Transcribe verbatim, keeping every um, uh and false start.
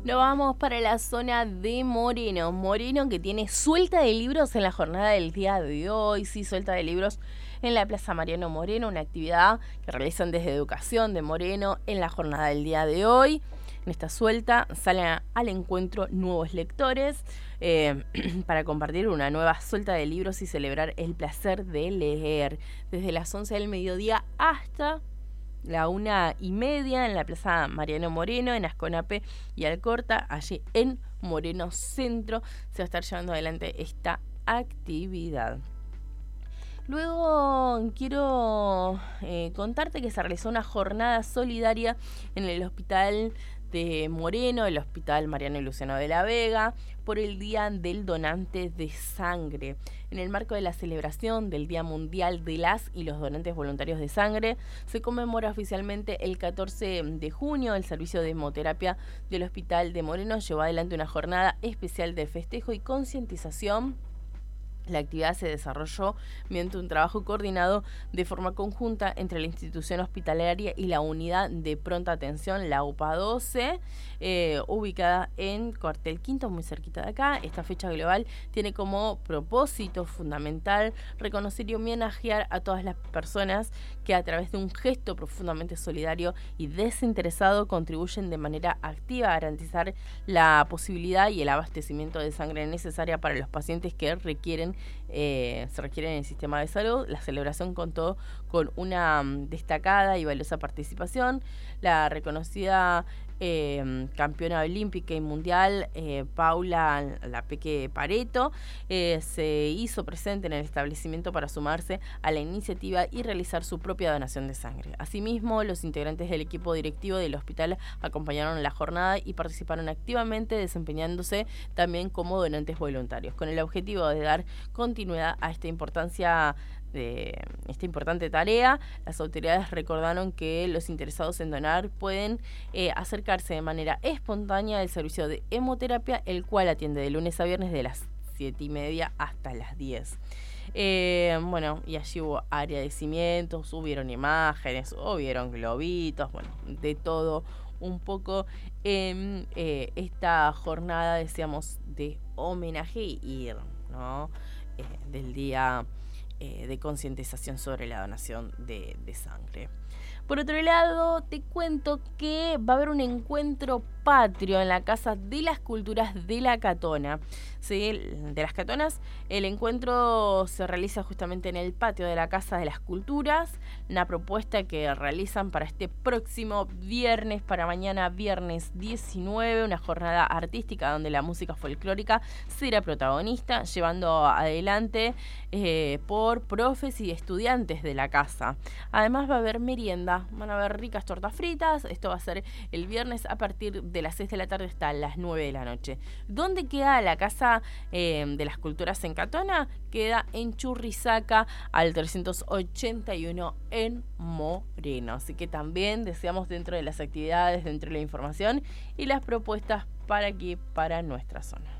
Nos vamos para la zona de Moreno. Moreno que tiene suelta de libros en la jornada del día de hoy. Sí, suelta de libros en la Plaza Mariano Moreno, una actividad que realizan desde Educación de Moreno en la jornada del día de hoy. En esta suelta salen al encuentro nuevos lectores eh, para compartir una nueva suelta de libros y celebrar el placer de leer. Desde las once del mediodía hasta la una y media en la Plaza Mariano Moreno, en Asconape y Alcorta, allí en Moreno Centro, se va a estar llevando adelante esta actividad. Luego quiero eh, contarte que se realizó una jornada solidaria en el Hospital de Moreno, el Hospital Mariano y Luciano de la Vega, por el Día del Donante de Sangre. En el marco de la celebración del Día Mundial de las y los Donantes Voluntarios de Sangre, se conmemora oficialmente el catorce de junio. El servicio de hemoterapia del Hospital de Moreno llevó adelante una jornada especial de festejo y concientización. La actividad se desarrolló mediante un trabajo coordinado de forma conjunta entre la institución hospitalaria y la unidad de pronta atención, la U P A doce, eh, ubicada en Cuartel Quinto, muy cerquita de acá. Esta fecha global tiene como propósito fundamental reconocer y homenajear a todas las personas que a través de un gesto profundamente solidario y desinteresado contribuyen de manera activa a garantizar la posibilidad y el abastecimiento de sangre necesaria para los pacientes que requieren Eh, se requiere en el sistema de salud. La celebración contó con una um, destacada y valiosa participación. La reconocida eh, campeona olímpica y mundial eh, Paula La Peque Pareto eh, se hizo presente en el establecimiento para sumarse a la iniciativa y realizar su propia donación de sangre. Asimismo, los integrantes del equipo directivo del hospital acompañaron la jornada y participaron activamente, desempeñándose también como donantes voluntarios, con el objetivo de dar continuidad a esta importancia de esta importante tarea. Las autoridades recordaron que los interesados en donar pueden eh, acercarse de manera espontánea al servicio de hemoterapia, el cual atiende de lunes a viernes de las siete y media hasta las diez. Eh, bueno, y allí hubo agradecimientos, hubieron imágenes, hubieron globitos, bueno, de todo un poco en eh, esta jornada, decíamos, de homenaje y, ¿no? Eh, del día Eh, de concientización sobre la donación de, de sangre. Por otro lado, te cuento que va a haber un encuentro patrio en la Casa de las Culturas de la Catona. ¿Sí? De las Catonas, el encuentro se realiza justamente en el patio de la Casa de las Culturas, una propuesta que realizan para este próximo viernes, para mañana viernes diecinueve, una jornada artística donde la música folclórica será protagonista, llevando adelante eh, por profes y estudiantes de la casa. Además va a haber merienda, van a haber ricas tortas fritas. Esto va a ser el viernes a partir de las seis de la tarde hasta las nueve de la noche. ¿Dónde queda la Casa eh, de las Culturas en Catona? Queda en Churrizaca al trescientos ochenta y uno en Moreno. Así que también deseamos, dentro de las actividades, dentro de la información y las propuestas para aquí, para nuestra zona.